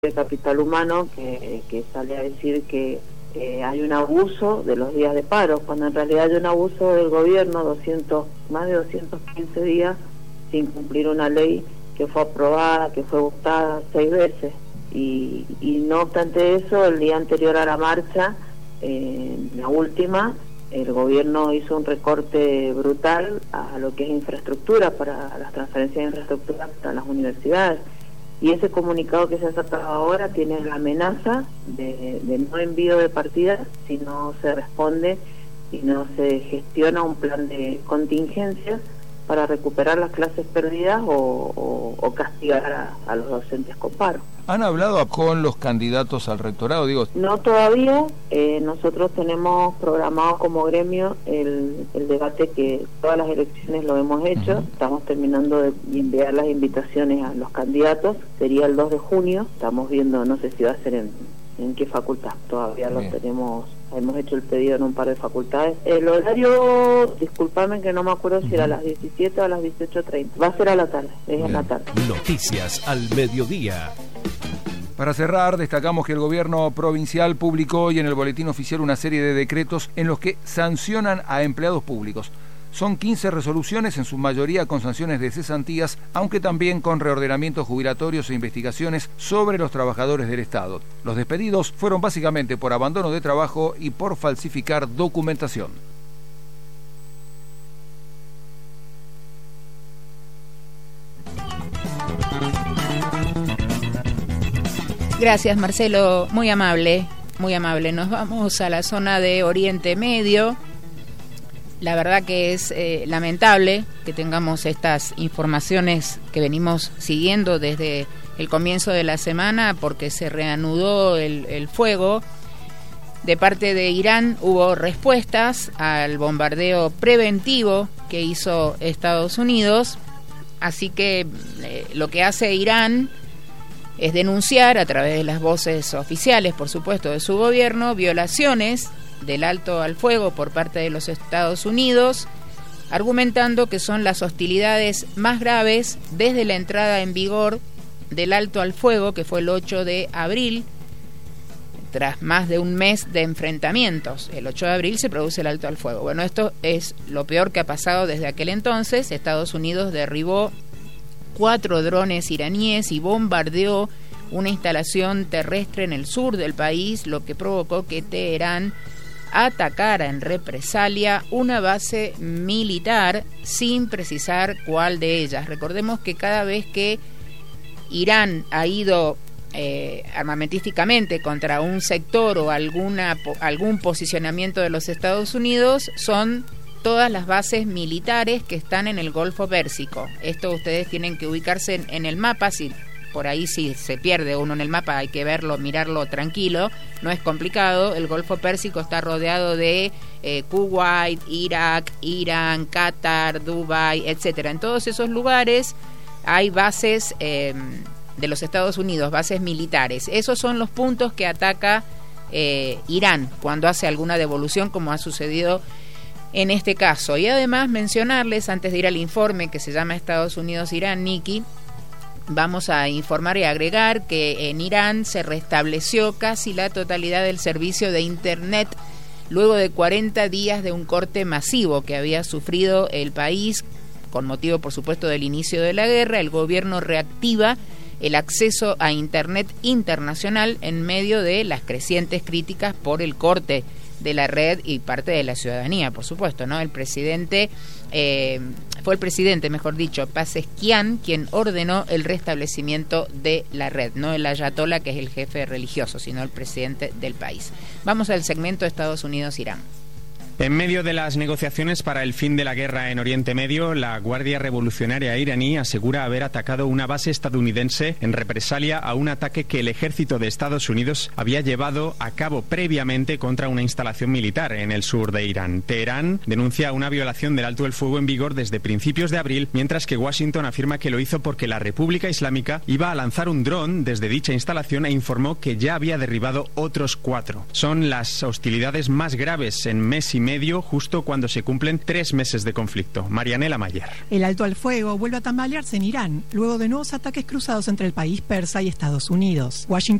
de Capital Humano que sale a decir que hay un abuso de los días de paro, cuando en realidad hay un abuso del gobierno, más de 215 días sin cumplir una ley que fue aprobada, que fue votada 6 veces, y no obstante eso, el día anterior a la marcha, la última, el gobierno hizo un recorte brutal a lo que es infraestructura, para las transferencias de infraestructura para las universidades. Y ese comunicado que se ha sacado ahora tiene la amenaza de no envío de partidas si no se responde y no se gestiona un plan de contingencia para recuperar las clases perdidas o castigar a los docentes con paro. ¿Han hablado con los candidatos al rectorado? No todavía. Nosotros tenemos programado como gremio el debate, que todas las elecciones lo hemos hecho. Estamos terminando de enviar las invitaciones a los candidatos. Sería el 2 de junio. Estamos viendo, no sé si va a ser en qué facultad. Todavía lo tenemos. Hemos hecho el pedido en un par de facultades. El horario, discúlpame que no me acuerdo si era a las 17 o a las 18:30. Va a ser a la tarde, es en la tarde. Noticias al mediodía. Para cerrar, destacamos que el gobierno provincial publicó hoy en el boletín oficial una serie de decretos en los que sancionan a empleados públicos. Son 15 resoluciones, en su mayoría con sanciones de cesantías, aunque también con reordenamientos jubilatorios e investigaciones sobre los trabajadores del Estado. Los despedidos fueron básicamente por abandono de trabajo y por falsificar documentación. Gracias, Marcelo, muy amable, muy amable. Nos vamos a la zona de Oriente Medio. La verdad que es lamentable que tengamos estas informaciones que venimos siguiendo desde el comienzo de la semana, porque se reanudó el fuego. De parte de Irán hubo respuestas al bombardeo preventivo que hizo Estados Unidos, así que lo que hace Irán es denunciar a través de las voces oficiales, por supuesto, de su gobierno, violaciones del alto al fuego por parte de los Estados Unidos, argumentando que son las hostilidades más graves desde la entrada en vigor del alto al fuego, que fue el 8 de abril, tras más de un mes de enfrentamientos. El 8 de abril se produce el alto al fuego. Bueno, esto es lo peor que ha pasado desde aquel entonces. Estados Unidos derribó 4 drones iraníes y bombardeó una instalación terrestre en el sur del país, lo que provocó que Teherán atacara en represalia una base militar sin precisar cuál de ellas. Recordemos que cada vez que Irán ha ido armamentísticamente contra un sector o algún posicionamiento de los Estados Unidos, son todas las bases militares que están en el Golfo Pérsico. Esto ustedes tienen que ubicarse en el mapa. Si por ahí sí se pierde uno en el mapa, hay que verlo, mirarlo tranquilo, no es complicado. El Golfo Pérsico está rodeado de Kuwait, Irak, Irán, Qatar, Dubái, etcétera. En todos esos lugares hay bases de los Estados Unidos, bases militares. Esos son los puntos que ataca Irán cuando hace alguna devolución, como ha sucedido en este caso. Y además mencionarles, antes de ir al informe que se llama Estados Unidos-Irán, Niki, vamos a informar y agregar que en Irán se restableció casi la totalidad del servicio de Internet luego de 40 días de un corte masivo que había sufrido el país con motivo, por supuesto, del inicio de la guerra. El gobierno reactiva el acceso a Internet internacional en medio de las crecientes críticas por el corte de la red y parte de la ciudadanía, por supuesto, ¿no? Fue el presidente, mejor dicho, Pezeshkian, quien ordenó el restablecimiento de la red, no el ayatolá, que es el jefe religioso, sino el presidente del país. Vamos al segmento Estados Unidos-Irán. En medio de las negociaciones para el fin de la guerra en Oriente Medio, la Guardia Revolucionaria iraní asegura haber atacado una base estadounidense en represalia a un ataque que el ejército de Estados Unidos había llevado a cabo previamente contra una instalación militar en el sur de Irán. Teherán denuncia una violación del alto el fuego en vigor desde principios de abril, mientras que Washington afirma que lo hizo porque la República Islámica iba a lanzar un dron desde dicha instalación e informó que ya había derribado otros 4. Son las hostilidades más graves en mes y medio Medio, justo cuando se cumplen 3 meses de conflicto. Marianela Mayer. El alto al fuego vuelve a tambalearse en Irán, luego de nuevos ataques cruzados entre el país persa y Estados Unidos. Washington